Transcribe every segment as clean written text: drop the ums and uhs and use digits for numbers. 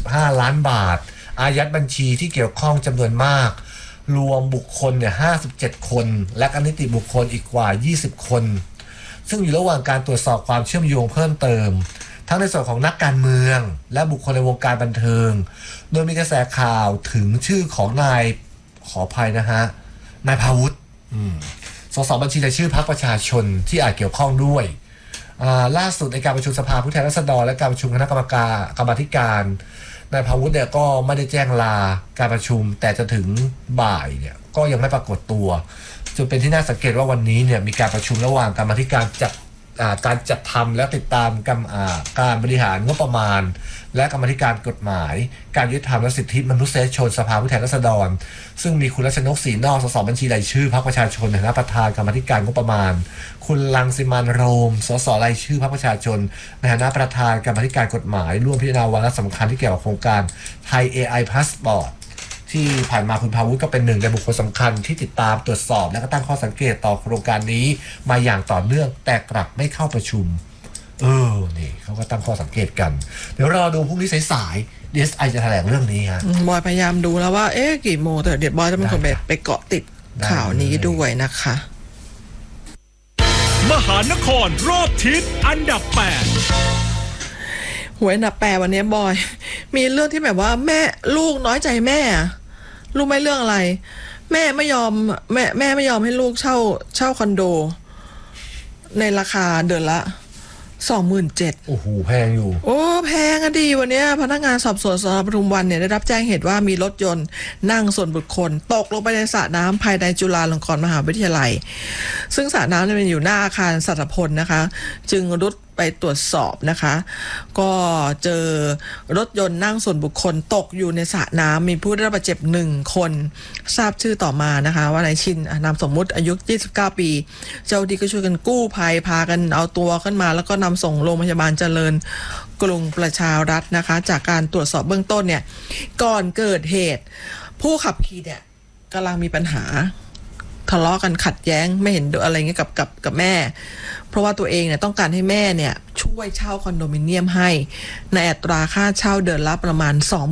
15 ล้านบาทอายัดบัญชีที่เกี่ยวข้องจำนวนมากรวมบุคคลเนี่ย57 คนและนิติบุคคลอีกกว่า20 คนซึ่งอยู่ระหว่างการตรวจสอบความเชื่อมโยงเพิ่มเติมทั้งในส่วนของนักการเมืองและบุคคลในวงการบันเทิงโดยมีกระแสข่าวถึงชื่อของนายขออภัยนะฮะนายพาวุฒิสสบัญชีรายชื่อพรรคประชาชนที่อาจเกี่ยวข้องด้วยล่าสุดในการประชุมสภาผู้แทนราษฎรและการประชุมคณะกรรมาธิการนายพาวุฒิเนี่ยก็ไม่ได้แจ้งลาการประชุมแต่จะถึงบ่ายเนี่ยก็ยังไม่ปรากฏตัวจนเป็นที่น่าสังเกตว่าวันนี้เนี่ยมีการประชุมระหว่างกรรมาธิการการจัดทำและติดตามการบริหารงบประมาณและกรรมาธิการกฎหมายการยุติธรรมและสิทธิมนุษยชนสภาผู้แทนราษฎรซึ่งมีคุณรัชนกศรีนอกสสบัญชีรายชื่อพรรคประชาชนในฐานะประธานกรรมาธิการงบประมาณคุณรังสิมันต์โรมสสรายชื่อพรรคประชาชนในฐานะประธานกรรมาธิการกฎหมายร่วมพิจารณาวาระสำคัญที่เกี่ยวกับโครงการไทย AI Passport ที่ผ่านมาคุณพาวุฒิก็เป็นหนึ่งในบุคคลสำคัญที่ติดตามตรวจสอบและก็ตั้งข้อสังเกตต่อโครงการนี้มาอย่างต่อเนื่องแต่กลับไม่เข้าประชุมนี่เขาก็ตั้งข้อสังเกตกันเดี๋ยวรอดูพรุ่งนี้สายๆ DSI จะแถลงเรื่องนี้ฮะบอยพยายามดูแล้วว่ากี่โมงแต่เดี๋ยวบอยจะเป็นคนไปเกาะติดข่าวนี้ด้วยนะคะมหานครรอบทิศอันดับ8 หวยอันดับ8วันนี้บอยมีเรื่องที่แบบว่าแม่ลูกน้อยใจแม่รู้ไหมเรื่องอะไรแม่ไม่ยอมให้ลูกเช่าคอนโดในราคาเดือนละ27,000 โอ้โหแพงอยู่แพงอะดีวันนี้พนักงานสอบสวนสน.ปทุมวันเนี่ยได้รับแจ้งเหตุว่ามีรถยนต์นั่งส่วนบุคคลตกลงไปในสระน้ำภายในจุฬาลงกรณ์มหาวิทยาลัยซึ่งสระน้ำเนี่ยมันอยู่หน้าอาคารสัตพลนะคะจึงรุดไปตรวจสอบนะคะก็เจอรถยนต์นั่งส่วนบุคคลตกอยู่ในสระน้ำมีผู้ได้รับบาดเจ็บ1 คนทราบชื่อต่อมานะคะว่านายชินนามสมมุติอายุ29 ปีเจ้าหน้าที่ก็ช่วยกันกู้ภัยพากันเอาตัวขึ้นมาแล้วก็นำส่งโรงพยาบาลเจริญกรุงประชารัฐนะคะจากการตรวจสอบเบื้องต้นเนี่ยก่อนเกิดเหตุผู้ขับขี่เนี่ยกำลังมีปัญหาทะเลาะกันขัดแย้งไม่เห็นอะไรเงี้ยกับแม่เพราะว่าตัวเองเนี่ยต้องการให้แม่เนี่ยช่วยเช่าคอนโดมิเนียมให้ในอัตราค่าเช่าเดือนละประมาณ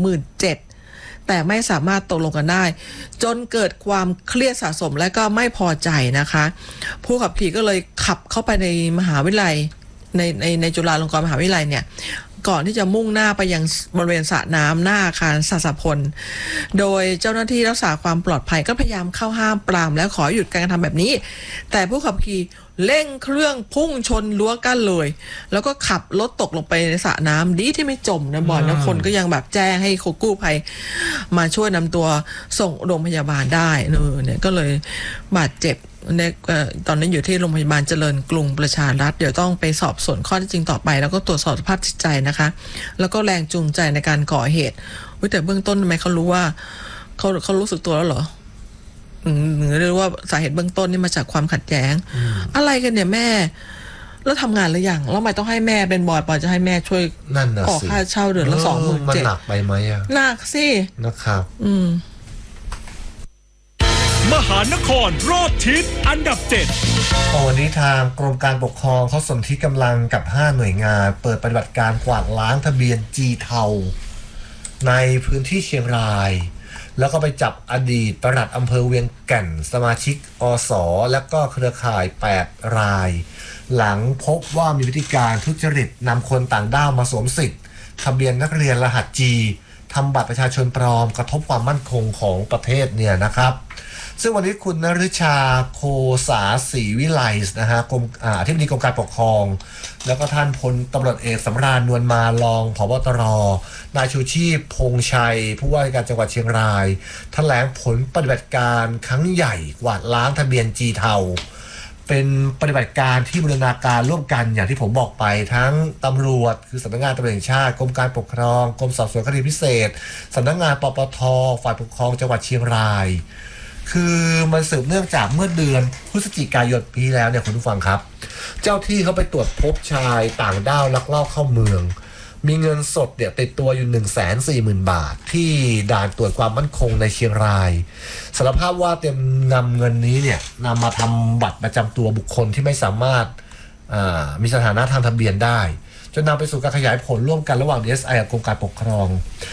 27,000 แต่ไม่สามารถตกลงกันได้จนเกิดความเครียดสะสมและก็ไม่พอใจนะคะผู้ขับขี่ก็เลยขับเข้าไปในมหาวิทยาลัยในจุฬาลงกรณ์มหาวิทยาลัยเนี่ยก่อนที่จะมุ่งหน้าไปยังบริเวณสระน้ำหน้าอาคารสัสพลโดยเจ้าหน้าที่รักษาความปลอดภัยก็พยายามเข้าห้ามปรามและขอหยุดการกระทำแบบนี้แต่ผู้ขับขี่เร่งเครื่องพุ่งชนรั้วกั้นเลยแล้วก็ขับรถตกลงไปในสระน้ำดีที่ไม่จมนะบอลแล้วคนก็ยังแบบแจ้งให้กู้ภัยมาช่วยนำตัวส่งโรงพยาบาลได้เนี่ยก็เลยบาดเจ็บตอนนี้อยู่ที่โรงพยาบาลเจริญกรุงประชารัฐเดี๋ยวต้องไปสอบสวนข้อเท็จจริงต่อไปแล้วก็ตรวจสอบสภาพจิตใจนะคะแล้วก็แรงจูงใจในการก่อเหตุแต่เบื้องต้นทำไมเขารู้ว่าเขารู้สึกตัวแล้วเหรอหรือว่าสาเหตุเบื้องต้นนี่มาจากความขัดแย้งอะไรกันเนี่ยแม่แล้วทำงานหรือยังแล้วทำไมต้องให้แม่เป็นบอยจะให้แม่ช่วยออกค่าเช่าเดือนละ27,000 มันหนักไปไหมอ่ะหนักสินะครับมหานครรอบทิศอันดับ7 วันนี้ทางกรมการปกครองเขาสนธิกำลังกับ5 หน่วยงานเปิดปฏิบัติการกวาดล้างทะเบียนจีเทาในพื้นที่เชียงรายแล้วก็ไปจับอดีตปลัดอำเภอเวียงแก่นสมาชิกอสและก็เครือข่าย8 รายหลังพบว่ามีพฤติการทุจริตนำคนต่างด้าวมาสวมสิทธิ์ทะเบียนนักเรียนรหัส G ทำบัตรประชาชนปลอมกระทบความมั่นคงของประเทศเนี่ยนะครับซึ่งวันนี้คุณนฤชาโคสาศรีวิไลนะฮะอธิบดีกรมการปกครองแล้วก็ท่านพลตำรวจเอกสำราญนวลมารองผบตรนายชูชีพพงษ์ชัยผู้ว่าราชการจังหวัดเชียงรายแถลงผลปฏิบัติการครั้งใหญ่กวาดล้างทะเบียนจีเทาเป็นปฏิบัติการที่บูรณาการร่วมกันอย่างที่ผมบอกไปทั้งตำรวจคือสำนักงานตำรวจแห่งชาติกรมการปกครองกรมสอบสวนคดีพิเศษสำนักงานปปทฝ่ายปกครองจังหวัดเชียงรายคือมันสืบเนื่องจากเมื่อเดือนพฤศจิกายนปีแล้วเนี่ยคุณผู้ฟังครับเจ้าที่เขาไปตรวจพบชายต่างด้าวลักลอบเข้าเมืองมีเงินสดเนี่ยติดตัวอยู่ 140,000 บาทที่ด่านตรวจความมั่นคงในเชียงรายสารภาพว่าเตรียมนำเงินนี้เนี่ยนำมาทำบัตรประจำตัวบุคคลที่ไม่สามารถมีสถานะทางทะเบียนได้จนนำไปสู่การขยายผลร่วมกันระหว่าง DSI กับกรมการปกครอง